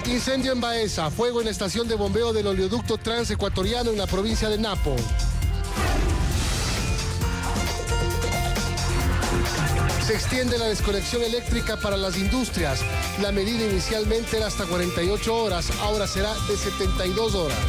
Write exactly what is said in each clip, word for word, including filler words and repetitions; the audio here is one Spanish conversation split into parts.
Incendio en Baeza, fuego en la estación de bombeo del oleoducto transecuatoriano en la provincia de Napo. Se extiende la desconexión eléctrica para las industrias. La medida inicialmente era hasta cuarenta y ocho horas, ahora será de setenta y dos horas.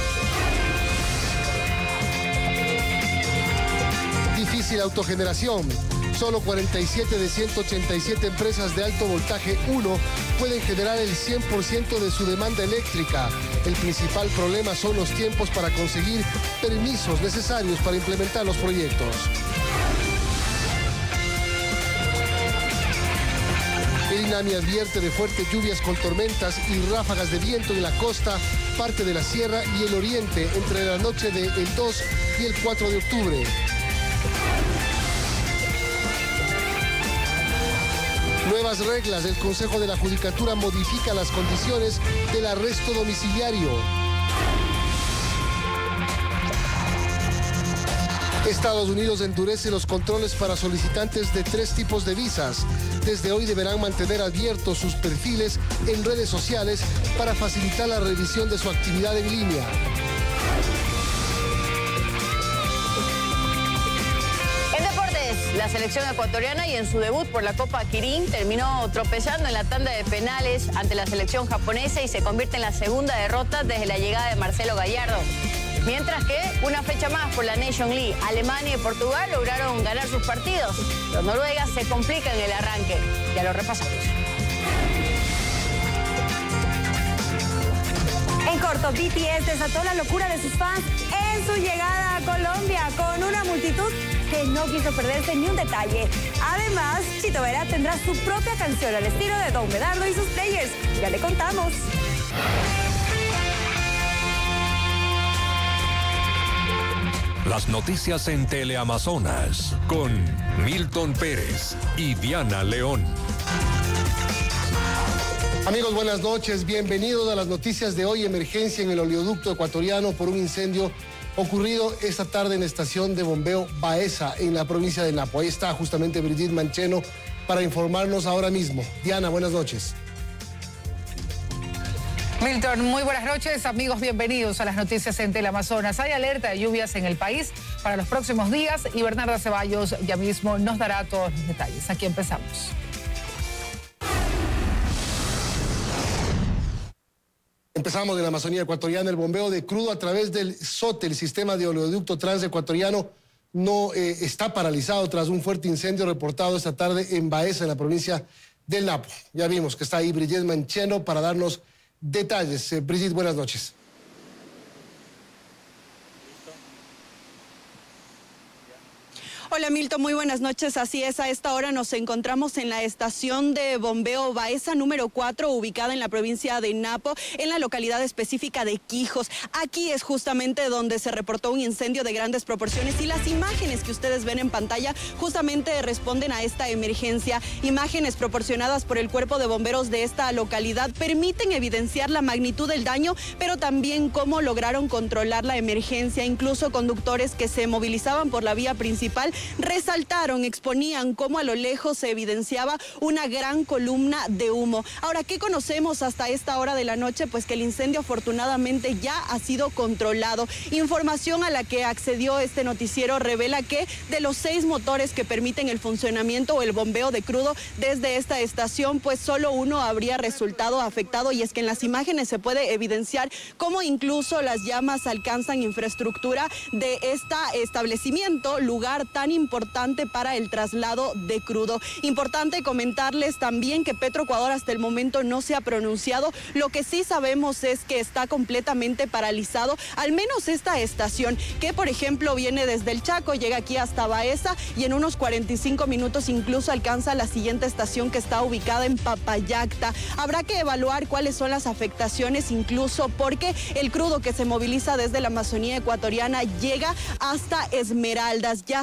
Difícil autogeneración. Solo cuarenta y siete de ciento ochenta y siete empresas de alto voltaje uno pueden generar el cien por ciento de su demanda eléctrica. El principal problema son los tiempos para conseguir permisos necesarios para implementar los proyectos. El INAMI advierte de fuertes lluvias con tormentas y ráfagas de viento en la costa, parte de la sierra y el oriente entre la noche del dos y el cuatro de octubre. Nuevas reglas. El Consejo de la Judicatura modifica las condiciones del arresto domiciliario. Estados Unidos endurece los controles para solicitantes de tres tipos de visas. Desde hoy deberán mantener abiertos sus perfiles en redes sociales para facilitar la revisión de su actividad en línea. La selección ecuatoriana y en su debut por la Copa Kirin terminó tropezando en la tanda de penales ante la selección japonesa y se convierte en la segunda derrota desde la llegada de Marcelo Gallardo. Mientras que una fecha más por la Nation League, Alemania y Portugal lograron ganar sus partidos. Los noruegas se complican en el arranque. Ya lo repasamos. En corto, B T S desató la locura de sus fans en su llegada a Colombia con una multitud que no quiso perderse ni un detalle. Además, Chito Vera tendrá su propia canción al estilo de Don Medardo y sus Players. Ya le contamos. Las noticias en Teleamazonas con Milton Pérez y Diana León. Amigos, buenas noches. Bienvenidos a las noticias de hoy. Emergencia en el oleoducto ecuatoriano por un incendio ocurrido esta tarde en la estación de bombeo Baeza, en la provincia de Napo. Ahí está justamente Brigitte Mancheno para informarnos ahora mismo. Diana, buenas noches. Milton, muy buenas noches. Amigos, bienvenidos a las noticias en Teleamazonas. Hay alerta de lluvias en el país para los próximos días y Bernarda Ceballos ya mismo nos dará todos los detalles. Aquí empezamos. Empezamos en la Amazonía ecuatoriana. El bombeo de crudo a través del S O T, el sistema de oleoducto transecuatoriano, no eh, está paralizado tras un fuerte incendio reportado esta tarde en Baeza, en la provincia del Napo. Ya vimos que está ahí Brigitte Mancheno para darnos detalles. Eh, Brigitte, buenas noches. Hola Milton, muy buenas noches. Así es, a esta hora nos encontramos en la estación de bombeo Baeza número cuatro, ubicada en la provincia de Napo, en la localidad específica de Quijos. Aquí es justamente donde se reportó un incendio de grandes proporciones y las imágenes que ustedes ven en pantalla justamente responden a esta emergencia. Imágenes proporcionadas por el cuerpo de bomberos de esta localidad permiten evidenciar la magnitud del daño, pero también cómo lograron controlar la emergencia. Incluso conductores que se movilizaban por la vía principal resaltaron, exponían cómo a lo lejos se evidenciaba una gran columna de humo. Ahora, ¿qué conocemos hasta esta hora de la noche? Pues que el incendio afortunadamente ya ha sido controlado. Información a la que accedió este noticiero revela que de los seis motores que permiten el funcionamiento o el bombeo de crudo desde esta estación, pues solo uno habría resultado afectado, y es que en las imágenes se puede evidenciar cómo incluso las llamas alcanzan infraestructura de este establecimiento, lugar tan importante para el traslado de crudo. Importante comentarles también que Petroecuador hasta el momento no se ha pronunciado. Lo que sí sabemos es que está completamente paralizado, al menos esta estación, que por ejemplo viene desde el Chaco, llega aquí hasta Baeza y en unos cuarenta y cinco minutos incluso alcanza la siguiente estación, que está ubicada en Papayacta. Habrá que evaluar cuáles son las afectaciones, incluso porque el crudo que se moviliza desde la Amazonía ecuatoriana llega hasta Esmeraldas, ya sea para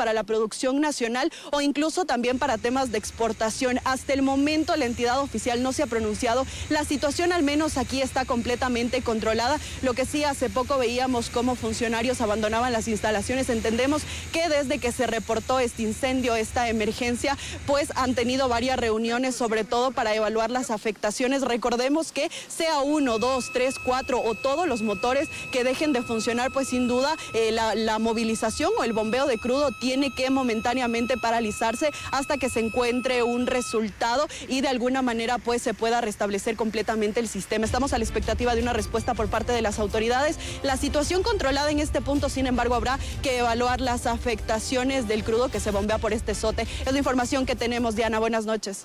para la producción nacional o incluso también para temas de exportación. Hasta el momento la entidad oficial no se ha pronunciado. La situación al menos aquí está completamente controlada. Lo que sí, hace poco veíamos cómo funcionarios abandonaban las instalaciones. Entendemos que desde que se reportó este incendio, esta emergencia, pues han tenido varias reuniones, sobre todo para evaluar las afectaciones. Recordemos que sea uno, dos, tres, cuatro o todos los motores que dejen de funcionar, pues sin duda eh, la, la movilización o el bombeo de crudo tiene que momentáneamente paralizarse hasta que se encuentre un resultado y de alguna manera pues se pueda restablecer completamente el sistema. Estamos a la expectativa de una respuesta por parte de las autoridades. La situación controlada en este punto, sin embargo, habrá que evaluar las afectaciones del crudo que se bombea por este sote. Es la información que tenemos, Diana. Buenas noches.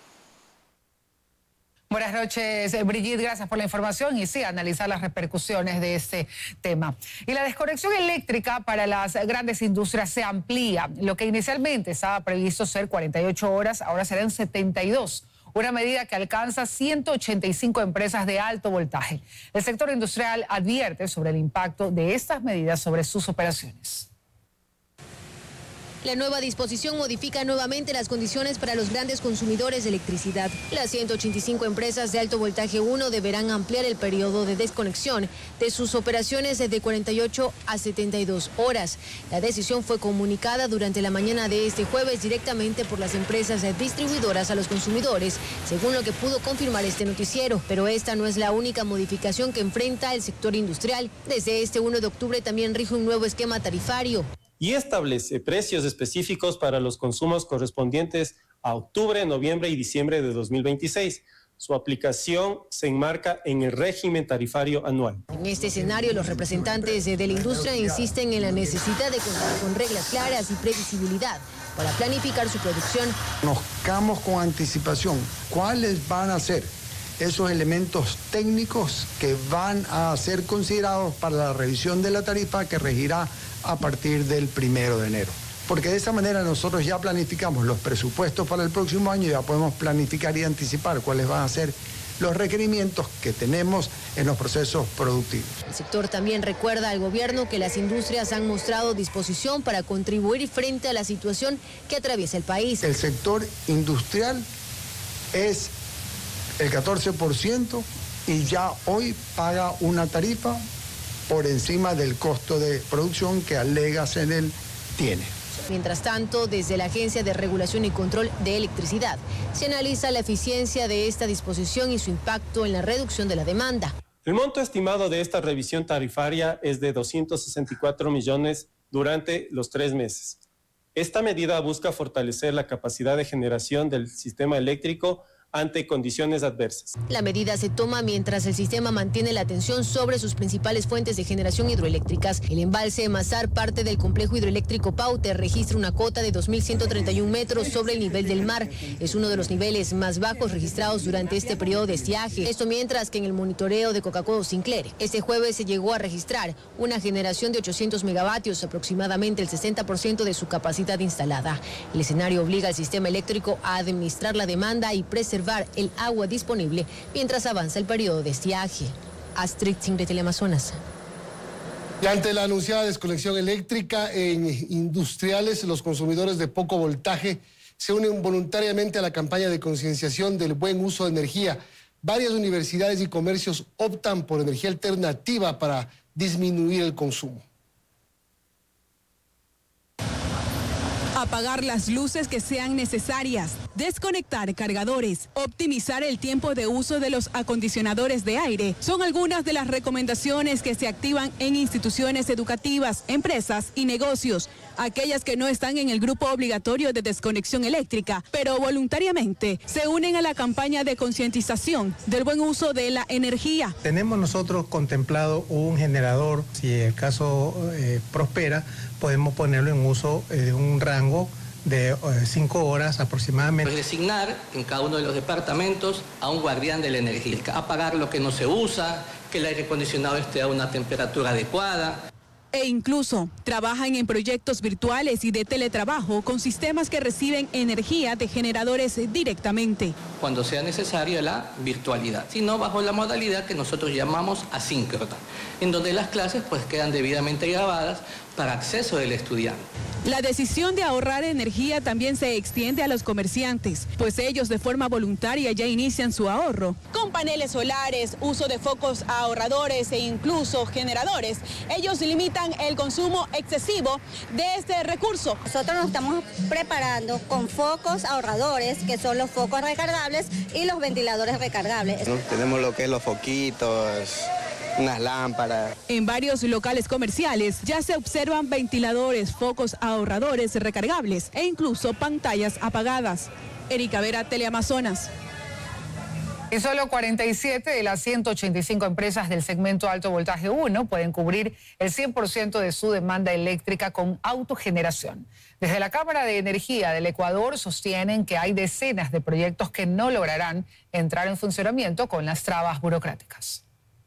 Buenas noches, Brigitte, gracias por la información y sí, analizar las repercusiones de este tema. Y la desconexión eléctrica para las grandes industrias se amplía. Lo que inicialmente estaba previsto ser cuarenta y ocho horas, ahora serán setenta y dos. Una medida que alcanza ciento ochenta y cinco empresas de alto voltaje. El sector industrial advierte sobre el impacto de estas medidas sobre sus operaciones. La nueva disposición modifica nuevamente las condiciones para los grandes consumidores de electricidad. Las ciento ochenta y cinco empresas de alto voltaje uno deberán ampliar el periodo de desconexión de sus operaciones de cuarenta y ocho a setenta y dos horas. La decisión fue comunicada durante la mañana de este jueves directamente por las empresas distribuidoras a los consumidores, según lo que pudo confirmar este noticiero. Pero esta no es la única modificación que enfrenta el sector industrial. Desde este uno de octubre también rige un nuevo esquema tarifario y establece precios específicos para los consumos correspondientes a octubre, noviembre y diciembre de dos mil veintiséis. Su aplicación se enmarca en el régimen tarifario anual. En este escenario, los representantes de la industria insisten en la necesidad de contar con reglas claras y previsibilidad para planificar su producción. Nos quedamos con anticipación. ¿Cuáles van a ser esos elementos técnicos que van a ser considerados para la revisión de la tarifa que regirá a partir del primero de enero? Porque de esa manera nosotros ya planificamos los presupuestos para el próximo año y ya podemos planificar y anticipar cuáles van a ser los requerimientos que tenemos en los procesos productivos. El sector también recuerda al gobierno que las industrias han mostrado disposición para contribuir frente a la situación que atraviesa el país. El sector industrial es el catorce por ciento y ya hoy paga una tarifa por encima del costo de producción que alega CENEL tiene. Mientras tanto, desde la Agencia de Regulación y Control de Electricidad, se analiza la eficiencia de esta disposición y su impacto en la reducción de la demanda. El monto estimado de esta revisión tarifaria es de doscientos sesenta y cuatro millones durante los tres meses. Esta medida busca fortalecer la capacidad de generación del sistema eléctrico ante condiciones adversas. La medida se toma mientras el sistema mantiene la atención sobre sus principales fuentes de generación hidroeléctricas. El embalse de Mazar, parte del complejo hidroeléctrico Paute, registra una cota de dos mil ciento treinta y un metros sobre el nivel del mar. Es uno de los niveles más bajos registrados durante este periodo de estiaje. Esto mientras que en el monitoreo de Coca-Cola Sinclair, este jueves se llegó a registrar una generación de ochocientos megavatios, aproximadamente el sesenta por ciento de su capacidad instalada. El escenario obliga al sistema eléctrico a administrar la demanda y preservar el agua disponible mientras avanza el periodo de estiaje. Astrid Singh, de Teleamazonas. Y ante la anunciada desconexión eléctrica en industriales, los consumidores de poco voltaje se unen voluntariamente a la campaña de concienciación del buen uso de energía. Varias universidades y comercios optan por energía alternativa para disminuir el consumo. Apagar las luces que sean necesarias, desconectar cargadores, optimizar el tiempo de uso de los acondicionadores de aire son algunas de las recomendaciones que se activan en instituciones educativas, empresas y negocios, aquellas que no están en el grupo obligatorio de desconexión eléctrica, pero voluntariamente se unen a la campaña de concientización del buen uso de la energía. Tenemos nosotros contemplado un generador, si el caso eh, prospera, podemos ponerlo en uso de eh, un rango de cinco horas aproximadamente. Pues designar en cada uno de los departamentos a un guardián de la energía, apagar lo que no se usa, que el aire acondicionado esté a una temperatura adecuada. E incluso trabajan en proyectos virtuales y de teletrabajo con sistemas que reciben energía de generadores directamente. Cuando sea necesaria la virtualidad, sino bajo la modalidad que nosotros llamamos asíncrona, en donde las clases pues quedan debidamente grabadas para acceso del estudiante. La decisión de ahorrar energía también se extiende a los comerciantes, pues ellos de forma voluntaria ya inician su ahorro. Con paneles solares, uso de focos ahorradores e incluso generadores, ellos limitan el consumo excesivo de este recurso. Nosotros nos estamos preparando con focos ahorradores, que son los focos recargables y los ventiladores recargables. ¿No? Tenemos lo que es los foquitos, unas lámparas. En varios locales comerciales ya se observan ventiladores, focos ahorradores recargables e incluso pantallas apagadas. Erika Vera, Teleamazonas. Y solo cuarenta y siete de las ciento ochenta y cinco empresas del segmento alto voltaje uno pueden cubrir el cien por ciento de su demanda eléctrica con autogeneración. Desde la Cámara de Energía del Ecuador sostienen que hay decenas de proyectos que no lograrán entrar en funcionamiento con las trabas burocráticas.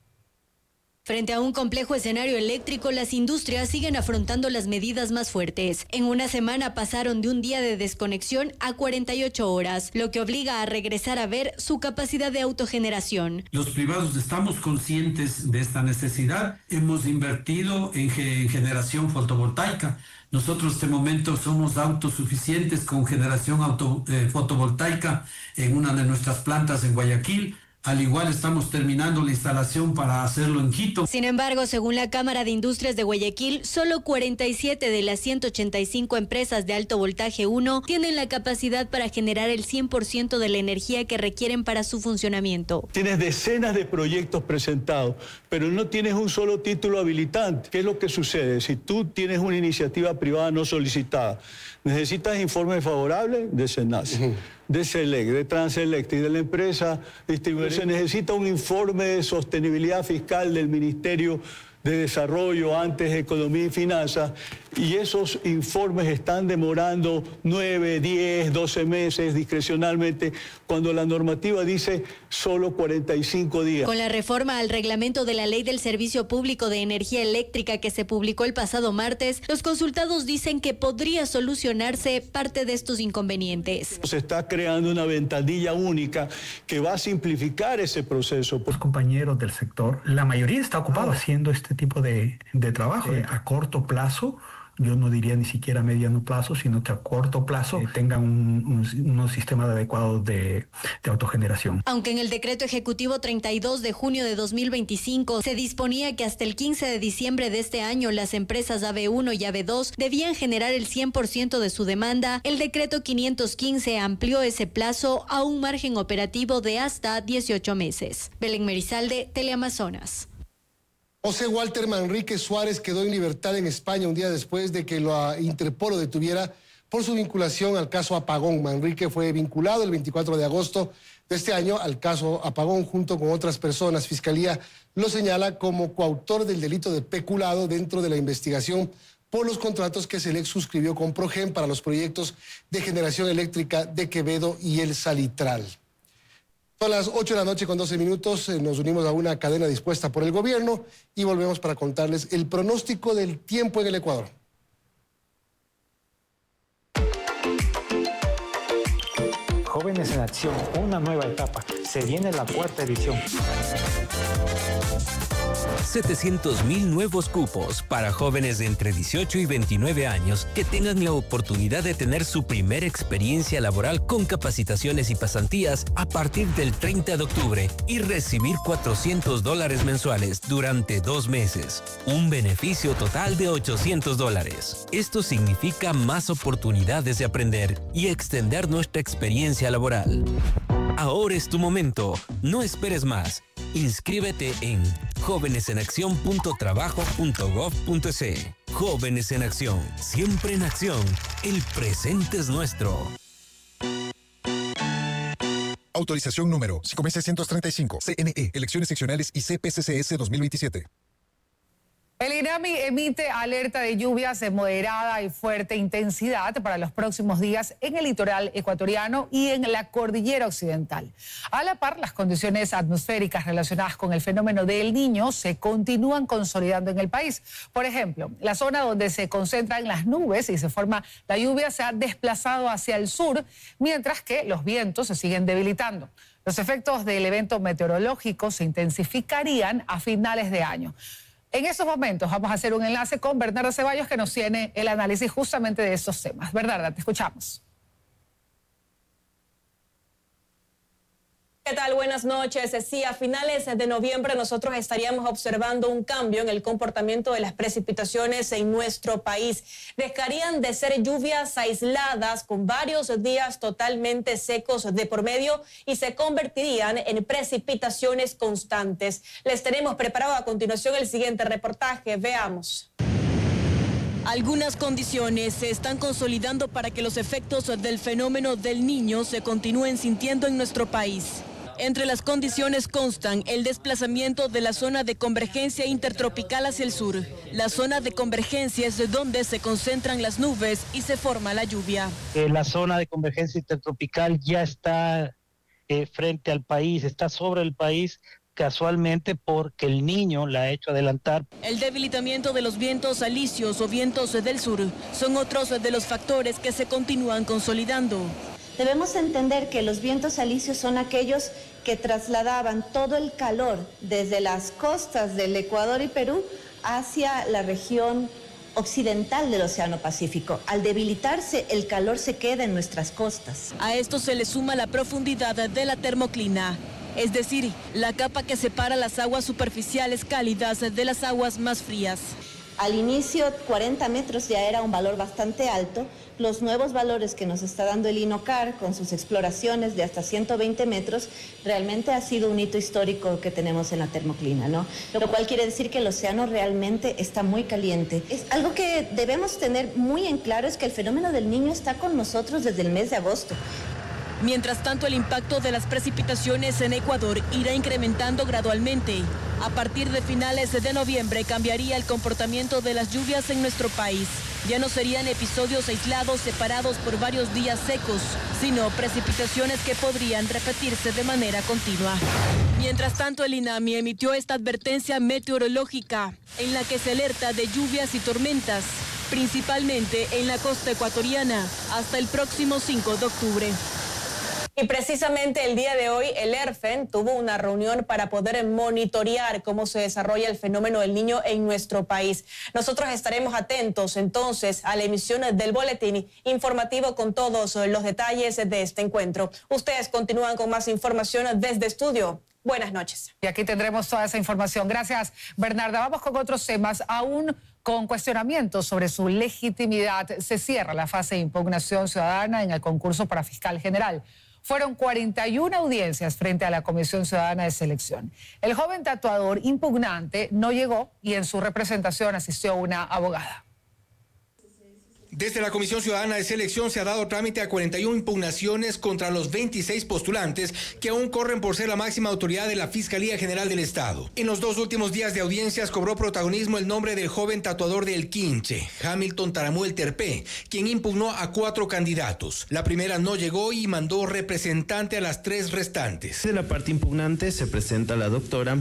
Frente a un complejo escenario eléctrico, las industrias siguen afrontando las medidas más fuertes. En una semana pasaron de un día de desconexión a cuarenta y ocho horas, lo que obliga a regresar a ver su capacidad de autogeneración. Los privados estamos conscientes de esta necesidad. Hemos invertido en, ge- en generación fotovoltaica. Nosotros en este momento somos autosuficientes con generación auto, eh, fotovoltaica en una de nuestras plantas en Guayaquil. Al igual estamos terminando la instalación para hacerlo en Quito. Sin embargo, según la Cámara de Industrias de Guayaquil, solo cuarenta y siete de las ciento ochenta y cinco empresas de alto voltaje uno tienen la capacidad para generar el cien por ciento de la energía que requieren para su funcionamiento. Tienes decenas de proyectos presentados, pero no tienes un solo título habilitante. ¿Qué es lo que sucede? Si tú tienes una iniciativa privada no solicitada, necesitas informe favorable de SENACE, uh-huh. de SELEC, de Transelect y de la empresa distribuidora. Se necesita un informe de sostenibilidad fiscal del Ministerio de Desarrollo, antes Economía y Finanzas, y esos informes están demorando nueve, diez, doce meses discrecionalmente, cuando la normativa dice solo cuarenta y cinco días. Con la reforma al reglamento de la Ley del Servicio Público de Energía Eléctrica que se publicó el pasado martes, los consultados dicen que podría solucionarse parte de estos inconvenientes. Se está creando una ventanilla única que va a simplificar ese proceso. Los compañeros del sector, la mayoría está ocupado haciendo este tipo de, de trabajo eh, a corto plazo. Yo no diría ni siquiera a mediano plazo, sino que a corto plazo eh, tengan un, un, unos sistemas adecuados de, de autogeneración. Aunque en el decreto ejecutivo treinta y dos de junio de dos mil veinticinco se disponía que hasta el quince de diciembre de este año las empresas A B uno y A B dos debían generar el cien por ciento de su demanda, el decreto quinientos quince amplió ese plazo a un margen operativo de hasta dieciocho meses. Belén Merizalde, Teleamazonas. José Walter Manrique Suárez quedó en libertad en España un día después de que la Interpol lo detuviera por su vinculación al caso Apagón. Manrique fue vinculado el veinticuatro de agosto de este año al caso Apagón junto con otras personas. Fiscalía lo señala como coautor del delito de peculado dentro de la investigación por los contratos que Selec suscribió con Progen para los proyectos de generación eléctrica de Quevedo y El Salitral. Son las ocho de la noche con doce minutos, eh, nos unimos a una cadena dispuesta por el gobierno y volvemos para contarles el pronóstico del tiempo en el Ecuador. Jóvenes en Acción, una nueva etapa. Se viene la cuarta edición. setecientos mil nuevos cupos para jóvenes de entre dieciocho y veintinueve años que tengan la oportunidad de tener su primera experiencia laboral con capacitaciones y pasantías a partir del treinta de octubre y recibir cuatrocientos dólares mensuales durante dos meses. Un beneficio total de ochocientos dólares. Esto significa más oportunidades de aprender y extender nuestra experiencia laboral. Ahora es tu momento. No esperes más. Inscríbete en jóvenes en acción punto trabajo punto gov punto es. Jóvenes en Acción, siempre en acción. El presente es nuestro. Autorización número cinco mil seiscientos treinta y cinco, C N E, Elecciones Seccionales y C P C C S dos mil veintisiete. El INAMI emite alerta de lluvias de moderada y fuerte intensidad para los próximos días en el litoral ecuatoriano y en la cordillera occidental. A la par, las condiciones atmosféricas relacionadas con el fenómeno del Niño se continúan consolidando en el país. Por ejemplo, la zona donde se concentran las nubes y se forma la lluvia se ha desplazado hacia el sur, mientras que los vientos se siguen debilitando. Los efectos del evento meteorológico se intensificarían a finales de año. En estos momentos vamos a hacer un enlace con Bernarda Ceballos, que nos tiene el análisis justamente de estos temas. Bernarda, te escuchamos. ¿Qué tal? Buenas noches. Sí, a finales de noviembre nosotros estaríamos observando un cambio en el comportamiento de las precipitaciones en nuestro país. Dejarían de ser lluvias aisladas con varios días totalmente secos de por medio y se convertirían en precipitaciones constantes. Les tenemos preparado a continuación el siguiente reportaje. Veamos. Algunas condiciones se están consolidando para que los efectos del fenómeno del Niño se continúen sintiendo en nuestro país. Entre las condiciones constan el desplazamiento de la zona de convergencia intertropical hacia el sur. La zona de convergencia es de donde se concentran las nubes y se forma la lluvia. Eh, la zona de convergencia intertropical ya está eh, frente al país, está sobre el país, casualmente porque el Niño la ha hecho adelantar. El debilitamiento de los vientos alisios o vientos del sur son otros de los factores que se continúan consolidando. Debemos entender que los vientos alisios son aquellos que trasladaban todo el calor desde las costas del Ecuador y Perú hacia la región occidental del Océano Pacífico. Al debilitarse, el calor se queda en nuestras costas. A esto se le suma la profundidad de la termoclina, es decir, la capa que separa las aguas superficiales cálidas de las aguas más frías. Al inicio, cuarenta metros ya era un valor bastante alto. Los nuevos valores que nos está dando el INOCAR con sus exploraciones de hasta ciento veinte metros, realmente ha sido un hito histórico que tenemos en la termoclina, ¿no? Lo cual quiere decir que el océano realmente está muy caliente. Es algo que debemos tener muy en claro, es que el fenómeno del Niño está con nosotros desde el mes de agosto. Mientras tanto, el impacto de las precipitaciones en Ecuador irá incrementando gradualmente. A partir de finales de noviembre cambiaría el comportamiento de las lluvias en nuestro país. Ya no serían episodios aislados separados por varios días secos, sino precipitaciones que podrían repetirse de manera continua. Mientras tanto, el INAMI emitió esta advertencia meteorológica en la que se alerta de lluvias y tormentas, principalmente en la costa ecuatoriana, hasta el próximo cinco de octubre. Y precisamente el día de hoy el ERFEN tuvo una reunión para poder monitorear cómo se desarrolla el fenómeno del Niño en nuestro país. Nosotros estaremos atentos entonces a la emisión del boletín informativo con todos los detalles de este encuentro. Ustedes continúan con más información desde estudio. Buenas noches. Y aquí tendremos toda esa información. Gracias, Bernarda. Vamos con otros temas. Aún con cuestionamientos sobre su legitimidad, se cierra la fase de impugnación ciudadana en el concurso para fiscal general. Fueron cuarenta y una audiencias frente a la Comisión Ciudadana de Selección. El joven tatuador impugnante no llegó y en su representación asistió una abogada. Desde la Comisión Ciudadana de Selección se ha dado trámite a cuarenta y una impugnaciones contra los veintiséis postulantes que aún corren por ser la máxima autoridad de la Fiscalía General del Estado. En los dos últimos días de audiencias cobró protagonismo el nombre del joven tatuador del Quinche, Hamilton Taramuel Terpé, quien impugnó a cuatro candidatos. La primera no llegó y mandó representante a las tres restantes. De la parte impugnante se presenta la doctora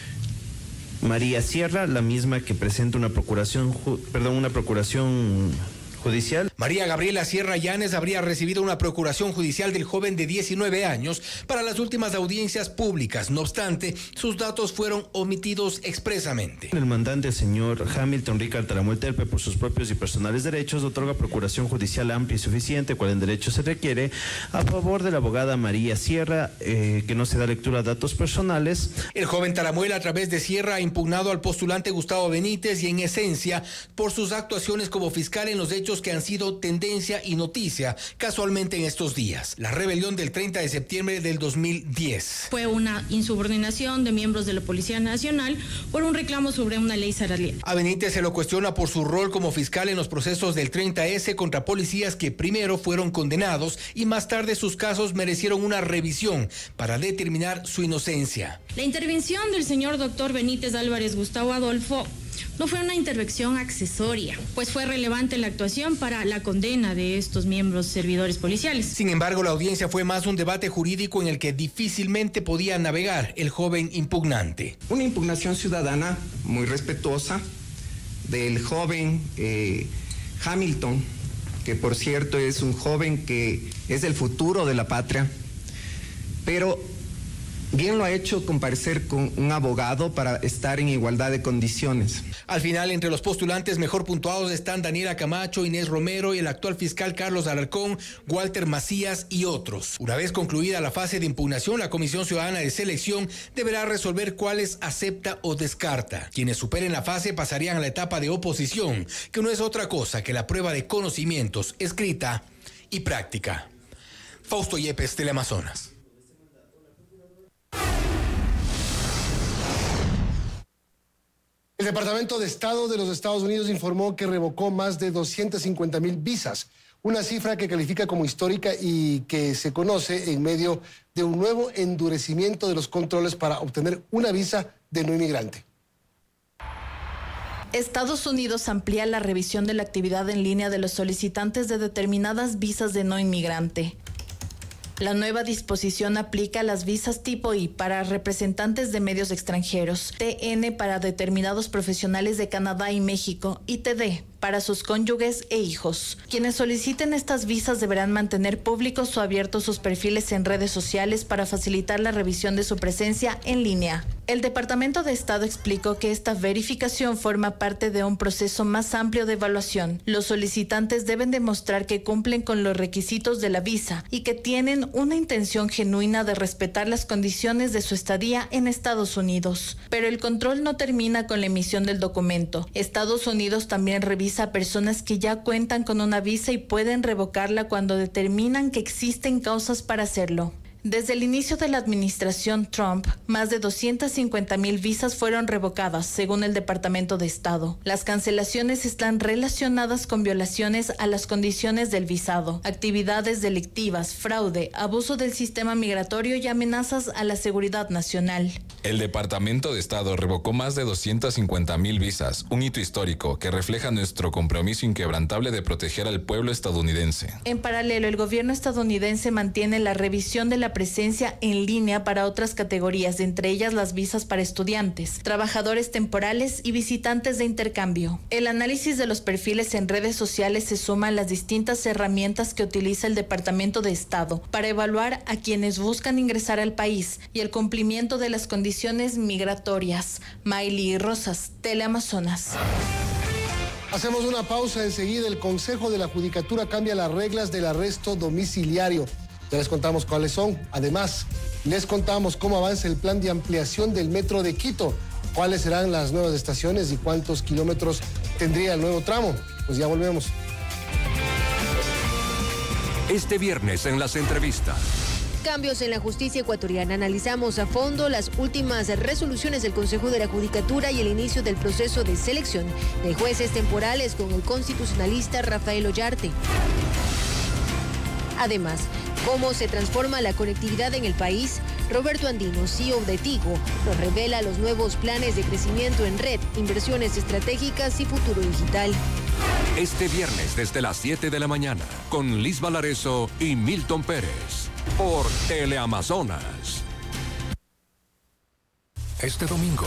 María Sierra, la misma que presenta una procuración, perdón, una procuración judicial. María Gabriela Sierra Llanes habría recibido una procuración judicial del joven de diecinueve años para las últimas audiencias públicas. No obstante, sus datos fueron omitidos expresamente. El mandante, el señor Hamilton Ricardo Taramuel Terpé, por sus propios y personales derechos, otorga procuración judicial amplia y suficiente, cual en derecho se requiere, a favor de la abogada María Sierra, eh, que no se da lectura a datos personales. El joven Taramuel, a través de Sierra, ha impugnado al postulante Gustavo Benítez y en esencia por sus actuaciones como fiscal en los hechos que han sido tendencia y noticia casualmente en estos días. La rebelión del treinta de septiembre del dos mil diez. Fue una insubordinación de miembros de la Policía Nacional por un reclamo sobre una ley salarial. A Benítez se lo cuestiona por su rol como fiscal en los procesos del treinta ese contra policías que primero fueron condenados y más tarde sus casos merecieron una revisión para determinar su inocencia. La intervención del señor doctor Benítez Álvarez Gustavo Adolfo no fue una intervención accesoria, pues fue relevante la actuación para la condena de estos miembros servidores policiales. Sin embargo, la audiencia fue más un debate jurídico en el que difícilmente podía navegar el joven impugnante. Una impugnación ciudadana muy respetuosa del joven eh, Hamilton, que por cierto es un joven que es el futuro de la patria, pero Bien lo ha hecho comparecer con un abogado para estar en igualdad de condiciones. Al final, entre los postulantes mejor puntuados están Daniela Camacho, Inés Romero y el actual fiscal Carlos Alarcón, Walter Macías y otros. Una vez concluida la fase de impugnación, la Comisión Ciudadana de Selección deberá resolver cuáles acepta o descarta. Quienes superen la fase pasarían a la etapa de oposición, que no es otra cosa que la prueba de conocimientos escrita y práctica. Fausto Yepes, Teleamazonas. El Departamento de Estado de los Estados Unidos informó que revocó más de doscientas cincuenta mil visas, una cifra que califica como histórica y que se conoce en medio de un nuevo endurecimiento de los controles para obtener una visa de no inmigrante. Estados Unidos amplía la revisión de la actividad en línea de los solicitantes de determinadas visas de no inmigrante. La nueva disposición aplica las visas tipo I para representantes de medios extranjeros, T N para determinados profesionales de Canadá y México y T D para sus cónyuges e hijos. Quienes soliciten estas visas deberán mantener públicos o abiertos sus perfiles en redes sociales para facilitar la revisión de su presencia en línea. El Departamento de Estado explicó que esta verificación forma parte de un proceso más amplio de evaluación. Los solicitantes deben demostrar que cumplen con los requisitos de la visa y que tienen una intención genuina de respetar las condiciones de su estadía en Estados Unidos. Pero el control no termina con la emisión del documento. Estados Unidos también revisa a personas que ya cuentan con una visa y pueden revocarla cuando determinan que existen causas para hacerlo. Desde el inicio de la administración Trump, más de doscientas cincuenta mil visas fueron revocadas, según el Departamento de Estado. Las cancelaciones están relacionadas con violaciones a las condiciones del visado, actividades delictivas, fraude, abuso del sistema migratorio y amenazas a la seguridad nacional. El Departamento de Estado revocó más de doscientas cincuenta mil visas, un hito histórico que refleja nuestro compromiso inquebrantable de proteger al pueblo estadounidense. En paralelo, el gobierno estadounidense mantiene la revisión de la presencia en línea para otras categorías, entre ellas las visas para estudiantes, trabajadores temporales y visitantes de intercambio. El análisis de los perfiles en redes sociales se suma a las distintas herramientas que utiliza el Departamento de Estado para evaluar a quienes buscan ingresar al país y el cumplimiento de las condiciones migratorias. Maily Rosas, Teleamazonas. Hacemos una pausa enseguida. El Consejo de la Judicatura cambia las reglas del arresto domiciliario. Ya les contamos cuáles son. Además, les contamos cómo avanza el plan de ampliación del metro de Quito, cuáles serán las nuevas estaciones y cuántos kilómetros tendría el nuevo tramo. Pues ya volvemos. Este viernes en las entrevistas. Cambios en la justicia ecuatoriana. Analizamos a fondo las últimas resoluciones del Consejo de la Judicatura y el inicio del proceso de selección de jueces temporales con el constitucionalista Rafael Ollarte. Además, ¿cómo se transforma la conectividad en el país? Roberto Andino, C E O de Tigo, nos revela los nuevos planes de crecimiento en red, inversiones estratégicas y futuro digital. Este viernes desde las siete de la mañana, con Liz Valareso y Milton Pérez, por Teleamazonas. Este domingo.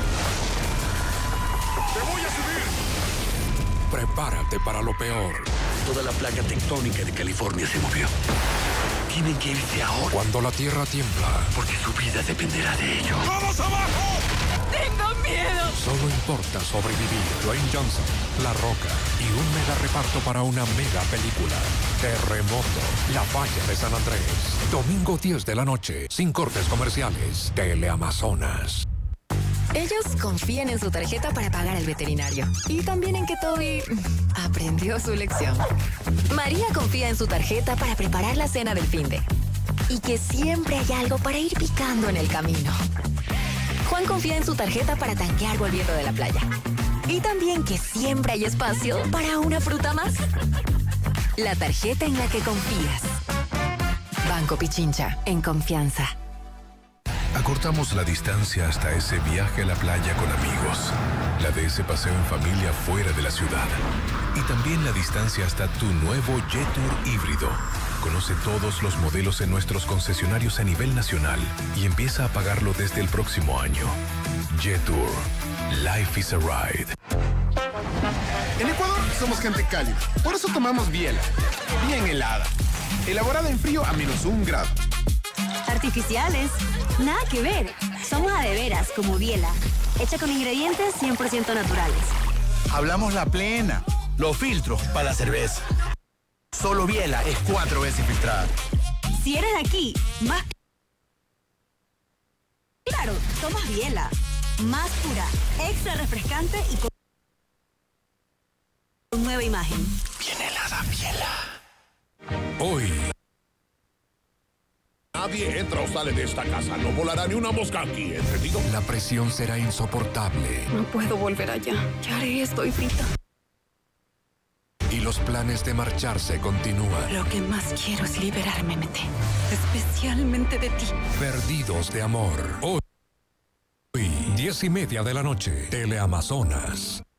¡Te voy a subir! Prepárate para lo peor. Toda la placa tectónica de California se movió. Tienen que irse ahora. Cuando la tierra tiembla. Porque su vida dependerá de ello. ¡Vamos abajo! ¡Tengo miedo! Solo importa sobrevivir. Dwayne Johnson, La Roca y un mega reparto para una mega película. Terremoto, La Falla de San Andrés. Domingo diez de la noche, sin cortes comerciales. Teleamazonas. Ellos confían en su tarjeta para pagar al veterinario. Y también en que Toby aprendió su lección. María confía en su tarjeta para preparar la cena del finde. Y que siempre hay algo para ir picando en el camino. Juan confía en su tarjeta para tanquear volviendo de la playa. Y también que siempre hay espacio para una fruta más. La tarjeta en la que confías. Banco Pichincha, en confianza. Acortamos la distancia hasta ese viaje a la playa con amigos, la de ese paseo en familia fuera de la ciudad y también la distancia hasta tu nuevo Jetour híbrido. Conoce todos los modelos en nuestros concesionarios a nivel nacional y empieza a pagarlo desde el próximo año. Jetour, life is a ride. En Ecuador somos gente cálida, por eso tomamos biela, bien helada, elaborada en frío a menos un grado. Artificiales, Nada que ver. Somos a de veras, como Biela. Hecha con ingredientes cien por ciento naturales. Hablamos la plena. Los filtros para la cerveza. Solo Biela es cuatro veces filtrada. Si eres de aquí, más... Claro, tomas Biela. Más pura, extra refrescante y con nueva imagen. Bien helada Biela. Hoy. Nadie entra o sale de esta casa. No volará ni una mosca aquí, ¿entendido? La presión será insoportable. No puedo volver allá. ¿Qué haré? Estoy frita. Y los planes de marcharse continúan. Lo que más quiero es liberarme, Mete. Especialmente de ti. Perdidos de amor. Hoy, diez y media de la noche, Teleamazonas.